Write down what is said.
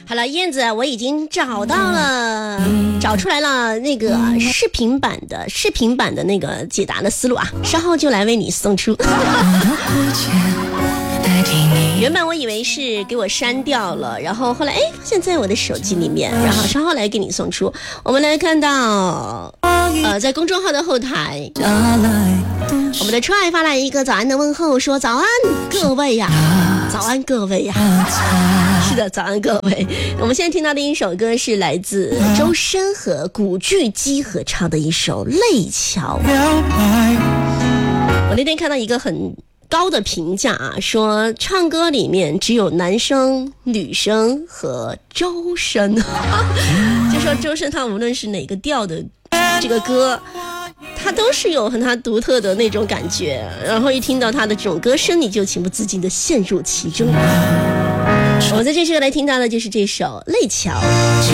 好了，燕子，我已经找出来了那个视频版的那个解答的思路啊，稍后就来为你送出。原本我以为是给我删掉了，然后后来发现在我的手机里面，然后稍后来给你送出。我们来看到在公众号的后台，我们的 Try 发来一个早安的问候，说早安各位呀，早安各位呀。是的，早安各位。我们现在听到的一首歌是来自周深和古巨基合唱的一首《泪桥》。我那天看到一个很高的评价啊，说唱歌里面只有男生、女生和周深，就说周深他无论是哪个调的这个歌，他都是有很他独特的那种感觉，然后一听到他的这种歌声，你就情不自禁的陷入其中。我们在这时候来听到的就是这首《泪桥》。